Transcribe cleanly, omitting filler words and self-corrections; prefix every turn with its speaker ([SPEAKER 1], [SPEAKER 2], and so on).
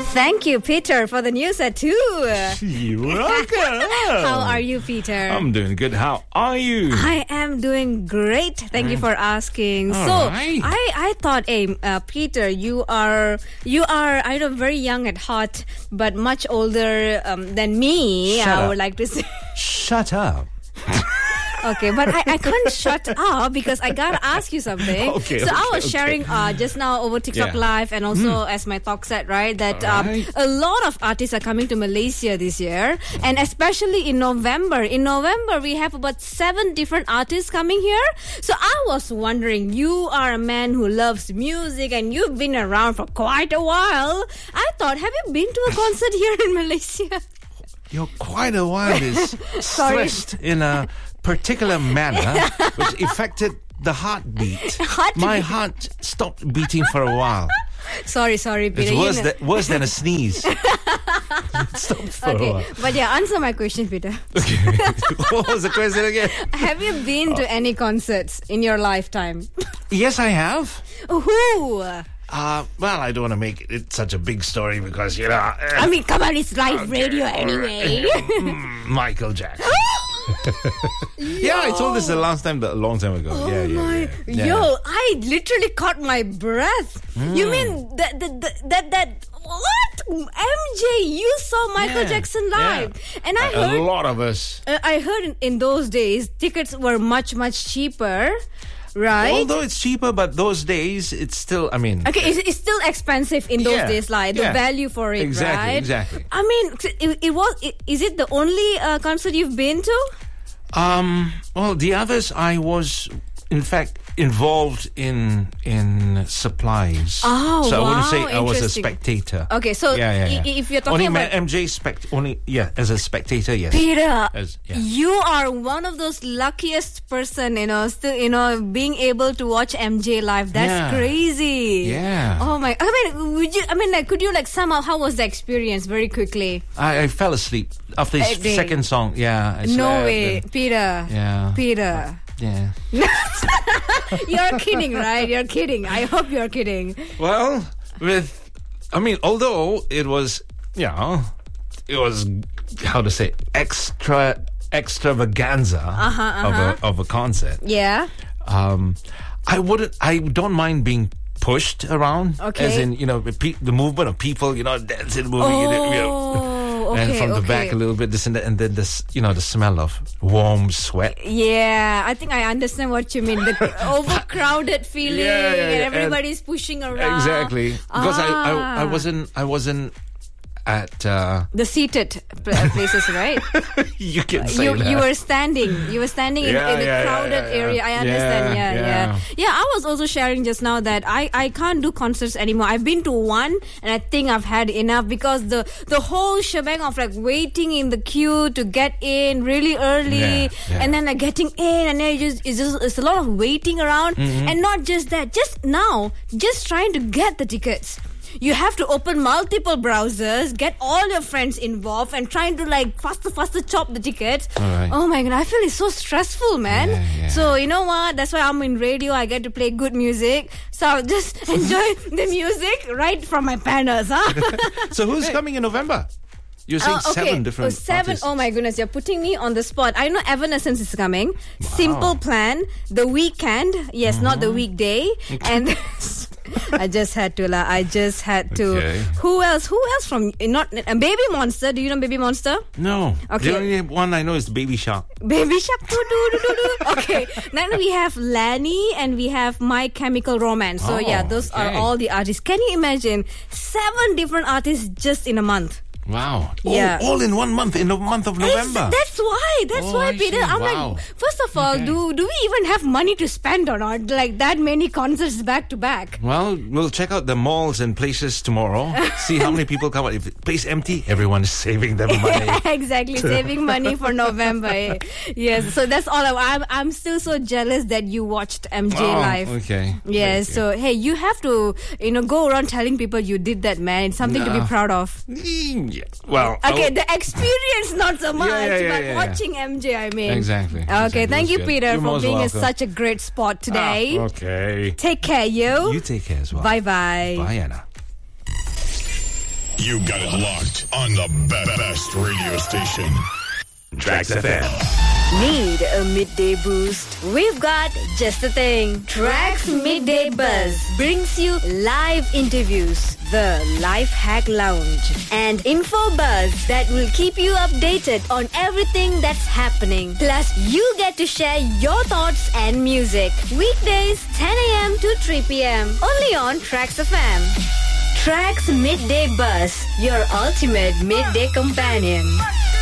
[SPEAKER 1] Thank you, Peter, for the news at 2.
[SPEAKER 2] You're welcome.
[SPEAKER 1] How are you, Peter?
[SPEAKER 2] I'm doing good. How are you?
[SPEAKER 1] I am doing great. Thank you for asking.
[SPEAKER 2] Right.
[SPEAKER 1] I thought, hey, Peter, you are I know very young at heart, but much older than me.
[SPEAKER 2] Shut
[SPEAKER 1] I
[SPEAKER 2] up.
[SPEAKER 1] would like to say.
[SPEAKER 2] Shut up.
[SPEAKER 1] Okay, but I can't shut up because I gotta ask you something.
[SPEAKER 2] Okay,
[SPEAKER 1] I was
[SPEAKER 2] okay.
[SPEAKER 1] sharing just now over TikTok
[SPEAKER 2] Yeah.
[SPEAKER 1] Live and also as my talk said, right, that
[SPEAKER 2] Alright.
[SPEAKER 1] a lot of artists are coming to Malaysia this year, and especially in November. In November, we have about 7 different artists coming here. So I was wondering, you are a man who loves music and you've been around for quite a while. I thought, have you been to a concert here in Malaysia?
[SPEAKER 2] You're quite a while is
[SPEAKER 1] Sorry.
[SPEAKER 2] stressed in a particular manner which affected the heartbeat. My heart stopped beating for a while.
[SPEAKER 1] Sorry, Peter.
[SPEAKER 2] It's worse than a sneeze. It stopped for a
[SPEAKER 1] Okay,
[SPEAKER 2] while.
[SPEAKER 1] but yeah, answer my question, Peter.
[SPEAKER 2] What was the question again?
[SPEAKER 1] Have you been to any concerts in your lifetime?
[SPEAKER 2] Yes, I have.
[SPEAKER 1] Who?
[SPEAKER 2] Well, I don't want to make it such a big story because, you know...
[SPEAKER 1] I mean, come on, it's live radio anyway.
[SPEAKER 2] Michael Jackson. Yeah, I told this the last time, a long time ago. Yeah.
[SPEAKER 1] Yo, I literally caught my breath. You mean that what? MJ, you saw Michael Jackson live. And I heard...
[SPEAKER 2] A lot of us.
[SPEAKER 1] I heard in those days, tickets were much, much cheaper. Right?
[SPEAKER 2] Although it's cheaper, but those days, it's still, I mean...
[SPEAKER 1] Okay, it's still expensive in those days, like the value for it, right?
[SPEAKER 2] Exactly.
[SPEAKER 1] I mean, is it the only concert you've been to?
[SPEAKER 2] Well, the others, I was, in fact, involved in supplies.
[SPEAKER 1] Oh,
[SPEAKER 2] so I wouldn't
[SPEAKER 1] wow,
[SPEAKER 2] say I was a
[SPEAKER 1] interesting.
[SPEAKER 2] spectator.
[SPEAKER 1] Okay, so
[SPEAKER 2] Yeah.
[SPEAKER 1] if you're talking
[SPEAKER 2] only
[SPEAKER 1] about...
[SPEAKER 2] MJ as a spectator, yes.
[SPEAKER 1] Peter,
[SPEAKER 2] Yeah.
[SPEAKER 1] you are one of those luckiest person, still, being able to watch MJ live. That's
[SPEAKER 2] Yeah.
[SPEAKER 1] crazy.
[SPEAKER 2] Yeah.
[SPEAKER 1] Oh my, could you somehow, how was the experience very quickly?
[SPEAKER 2] I fell asleep after his
[SPEAKER 1] Day.
[SPEAKER 2] second song. Yeah. I
[SPEAKER 1] No
[SPEAKER 2] slept
[SPEAKER 1] way,
[SPEAKER 2] and-
[SPEAKER 1] Peter.
[SPEAKER 2] Yeah.
[SPEAKER 1] Peter.
[SPEAKER 2] Yeah.
[SPEAKER 1] You're kidding, right? You're kidding. I hope you're kidding.
[SPEAKER 2] Well, although it was, how to say, extravaganza of a concert.
[SPEAKER 1] Yeah.
[SPEAKER 2] I don't mind being pushed around.
[SPEAKER 1] Okay.
[SPEAKER 2] As in, the movement of people, dancing, moving, and from the back a little bit, this and that, and then this, the smell of warm sweat.
[SPEAKER 1] Yeah, I think I understand what you mean. The overcrowded feeling and everybody's pushing around.
[SPEAKER 2] Exactly. Because I wasn't at
[SPEAKER 1] the seated places, right?
[SPEAKER 2] you can say that.
[SPEAKER 1] You were standing in the crowded area. I understand. Yeah. I was also sharing just now that I can't do concerts anymore. I've been to one and I think I've had enough because the whole shebang of waiting in the queue to get in really early and then getting in and then it's a lot of waiting around and not just that, just trying to get the tickets. You have to open multiple browsers, get all your friends involved, and trying to faster chop the tickets.
[SPEAKER 2] Right.
[SPEAKER 1] Oh my god, I feel it's so stressful, man.
[SPEAKER 2] Yeah.
[SPEAKER 1] So you know what? That's why I'm in radio. I get to play good music. So I'll just enjoy the music right from my panels, huh?
[SPEAKER 2] So who's coming in November? You're saying 7 different
[SPEAKER 1] 7.
[SPEAKER 2] artists.
[SPEAKER 1] Oh my goodness, you're putting me on the spot. I know Evanescence is coming. Simple Plan, The Weeknd. Yes, not the weekday. And I just had to.
[SPEAKER 2] Okay.
[SPEAKER 1] Who else from not Baby Monster? Do you know Baby Monster?
[SPEAKER 2] No.
[SPEAKER 1] Okay.
[SPEAKER 2] The only one I know is Baby Shark.
[SPEAKER 1] Baby Shark. Okay. Then we have Lanny and we have My Chemical Romance. So those are all the artists. Can you imagine 7 different artists just in a month?
[SPEAKER 2] Wow.
[SPEAKER 1] Yeah.
[SPEAKER 2] All in 1 month, in the month of November.
[SPEAKER 1] That's why,
[SPEAKER 2] I
[SPEAKER 1] Peter.
[SPEAKER 2] see.
[SPEAKER 1] I'm
[SPEAKER 2] Wow.
[SPEAKER 1] first of all, do we even have money to spend or not? That many concerts back to back.
[SPEAKER 2] Well, we'll check out the malls and places tomorrow. See how many people come out. If the place empty, everyone is saving their money.
[SPEAKER 1] Exactly, saving money for November. Yes, so that's all. I'm still so jealous that you watched MJ live.
[SPEAKER 2] Okay.
[SPEAKER 1] Yes, so hey, you have to go around telling people you did that, man. It's something to be proud of.
[SPEAKER 2] Yeah. Well.
[SPEAKER 1] Okay, the experience not so much, but watching MJ, I mean.
[SPEAKER 2] Exactly.
[SPEAKER 1] Okay, thank you, Peter,
[SPEAKER 2] You're
[SPEAKER 1] for
[SPEAKER 2] most
[SPEAKER 1] being in
[SPEAKER 2] welcome.
[SPEAKER 1] such a great spot today.
[SPEAKER 2] Okay.
[SPEAKER 1] Take care, you.
[SPEAKER 2] You take care as well.
[SPEAKER 1] Bye-bye.
[SPEAKER 2] Bye, Anna.
[SPEAKER 3] You got it locked on the best radio station.
[SPEAKER 4] Tracks FM.
[SPEAKER 1] Need a midday boost? We've got just the thing. Tracks Midday Buzz brings you live interviews, the Life Hack Lounge, and info buzz that will keep you updated on everything that's happening. Plus, you get to share your thoughts and music. Weekdays, 10 a.m. to 3 p.m. Only on Tracks FM. Tracks Midday Buzz, your ultimate midday companion.